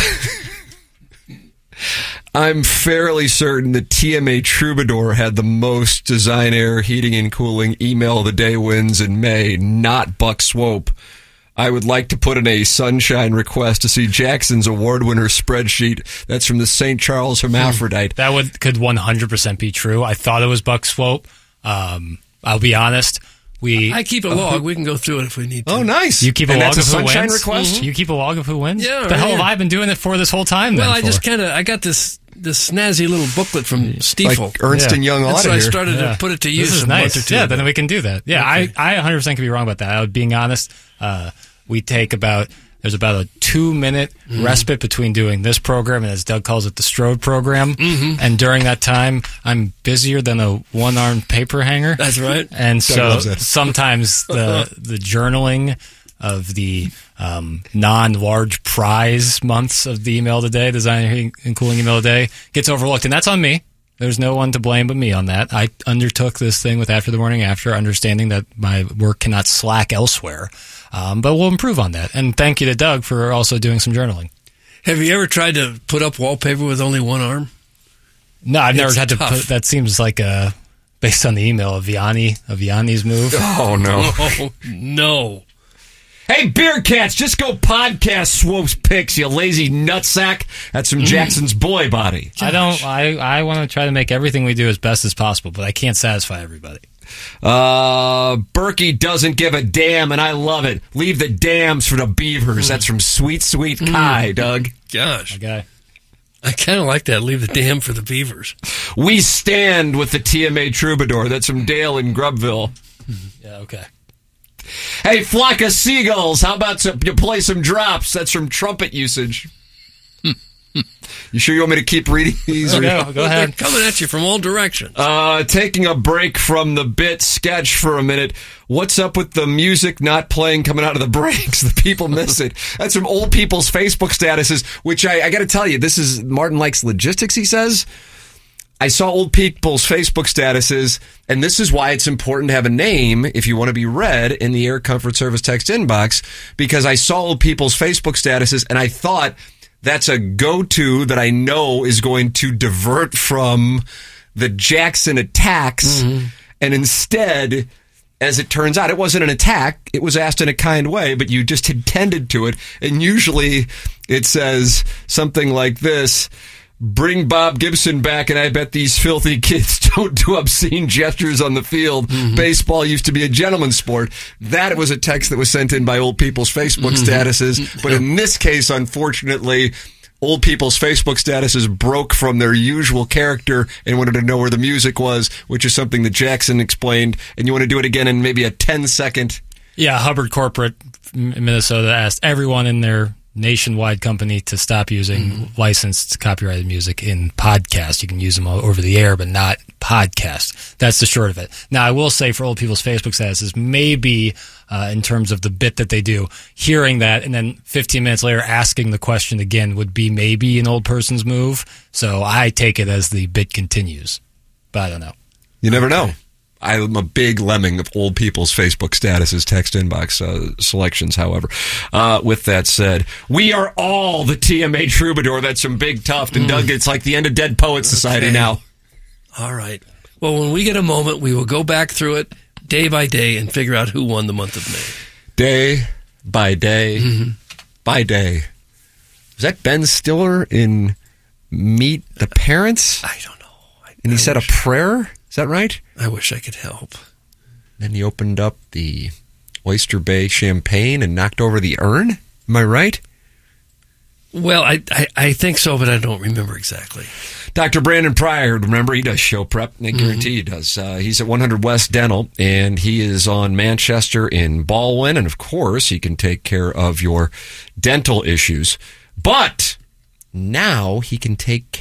I'm fairly certain that TMA Troubadour had the most Design Air Heating and Cooling Email of the Day wins in May, not Buck Swope. I would like to put in a sunshine request to see Jackson's award winner spreadsheet. That's from the St. Charles Hermaphrodite. That could 100% be true. I thought it was Buck Swope. I'll be honest. I keep a log. We can go through it if we need to. Oh, nice. You keep a log of who wins? Request? Mm-hmm. You keep a log of who wins? Yeah. The hell have I been doing it for this whole time then? Well, I got this snazzy little booklet from Stiefel. Like Ernst & Young Auditor. So I started to put it to use. This is a nice. month or two Yeah, ago. then we can do that. Yeah, okay. I 100% could be wrong about that. Being honest, we take there's about a 2-minute respite between doing this program and, as Doug calls it, the Strode program. Mm-hmm. And during that time, I'm busier than a one-armed paper hanger. That's right. And Doug so sometimes the journaling of the non-large prize months of the email today, Design and Cooling email today, gets overlooked. And that's on me. There's no one to blame but me on that. I undertook this thing with After the Morning After, understanding that my work cannot slack elsewhere. But we'll improve on that. And thank you to Doug for also doing some journaling. Have you ever tried to put up wallpaper with only one arm? No, I've never had tough. to put. That seems like based on the email, a Vianney's move. Oh, no. Oh, no. Hey, Beer Cats, just go podcast Swope's picks, you lazy nutsack. That's from Jackson's boy body. I want to try to make everything we do as best as possible, but I can't satisfy everybody. Berkey doesn't give a damn, and I love it. Leave the dams for the beavers. That's from Sweet Sweet Kai, Doug. Gosh. Okay. I kind of like that. Leave the dam for the beavers. We stand with the TMA Troubadour. That's from Dale in Grubville. Yeah, okay. Hey, flock of seagulls, how about you play some drops? That's from Trumpet Usage. You sure you want me to keep reading these? No, go ahead. They're coming at you from all directions. Taking a break from the bit sketch for a minute. What's up with the music not playing coming out of the breaks? The people miss it. That's from old people's Facebook statuses, which I got to tell you, this is Martin likes logistics, he says. I saw old people's Facebook statuses, and this is why it's important to have a name if you want to be read in the Air Comfort Service text inbox, because I saw old people's Facebook statuses, and I thought that's a go-to that I know is going to divert from the Jackson attacks, and instead, as it turns out, it wasn't an attack. It was asked in a kind way, but you just intended to it, and usually it says something like this: bring Bob Gibson back, and I bet these filthy kids don't do obscene gestures on the field. Baseball used to be a gentleman's sport. That was a text that was sent in by old people's Facebook statuses. But in this case, unfortunately, old people's Facebook statuses broke from their usual character and wanted to know where the music was, which is something that Jackson explained. And you want to do it again in maybe a 10-second. Yeah, Hubbard Corporate in Minnesota asked everyone in their nationwide company to stop using licensed copyrighted music in podcasts. You can use them over the air, but not podcast. That's the short of it. Now, I will say for old people's Facebook statuses, maybe in terms of the bit that they do, hearing that and then 15 minutes later asking the question again would be maybe an old person's move. So I take it as the bit continues, but I don't know. You never know. I'm a big lemming of old people's Facebook statuses, text inbox selections, however. With that said, we are all the TMA Troubadour. That's from Big Tuft. And Doug, it's like the end of Dead Poets Society now. All right. Well, when we get a moment, we will go back through it day by day and figure out who won the month of May. Day by day by day. Was that Ben Stiller in Meet the Parents? I don't know. And he said a prayer? Is that right? I wish I could help. Then he opened up the Oyster Bay champagne and knocked over the urn? Am I right? Well, I think so, but I don't remember exactly. Dr. Brandon Pryor, remember, he does show prep. I guarantee he does. He's at 100 West Dental, and he is on Manchester in Baldwin. And, of course, he can take care of your dental issues. But now he can take care